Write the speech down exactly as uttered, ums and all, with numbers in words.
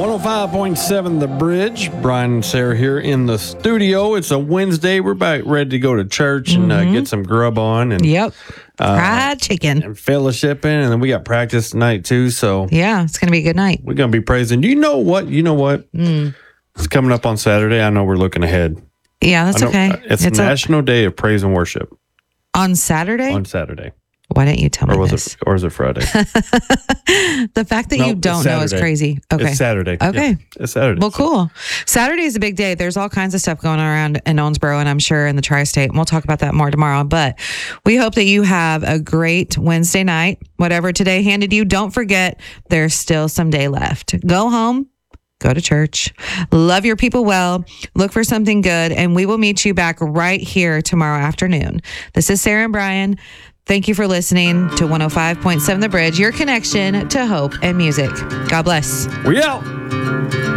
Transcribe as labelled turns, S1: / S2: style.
S1: one oh five point seven The Bridge. Brian and Sarah here in the studio. It's a Wednesday. We're about ready to go to church and
S2: Mm-hmm.
S1: uh, get some grub on and
S2: Yep.
S1: uh,
S2: Fried chicken.
S1: and fellowshipping. And then we got practice tonight too. So
S2: Yeah, it's going to be a good night.
S1: we're going to be praising. Do you know what? You know what?
S2: Mm.
S1: It's coming up on Saturday. I know we're looking ahead.
S2: Yeah, that's
S1: I know-
S2: okay.
S1: It's,
S2: It's a-
S1: National Day of Praise and Worship
S2: on Saturday?
S1: on Saturday.
S2: Why didn't you tell
S1: Or
S2: me
S1: was
S2: this?
S1: it? Or is it Friday?
S2: The fact that
S1: No,
S2: you
S1: it's
S2: don't know is
S1: Saturday.
S2: crazy. Okay.
S1: It's Saturday.
S2: Okay.
S1: Yeah, it's Saturday.
S2: Well,
S1: So-
S2: cool. Saturday is a big day. There's all kinds of stuff going on around in Owensboro, and I'm sure in the tri-state. And we'll talk about that more tomorrow. But we hope that you have a great Wednesday night. Whatever today handed you, don't forget there's still some day left. Go home. Go to church. Love your people well. Look for something good. And we will meet you back right here tomorrow afternoon. This is Sarah and Brian. Thank you for listening to one oh five point seven The Bridge, your connection to hope and music. God bless.
S1: We out.